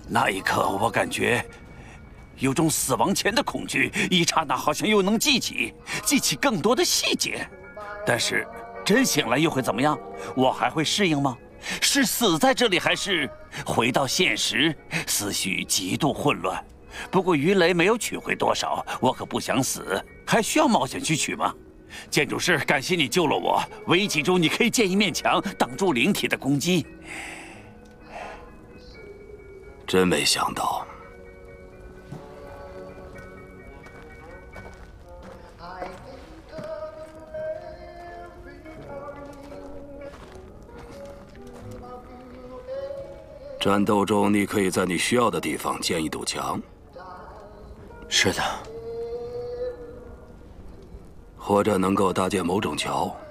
那一刻，我感觉有种死亡前的恐惧，一刹那好像又能记起更多的细节。但是，真醒来又会怎么样？我还会适应吗？是死在这里，还是回到现实？思绪极度混乱。不过鱼雷没有取回多少，我可不想死，还需要冒险去取吗？建筑师，感谢你救了我。危急中，你可以建一面墙挡住灵体的攻击。 真没想到。 战斗中，你可以在你需要的地方建一堵墙。 是的。 或者能够搭建某种桥，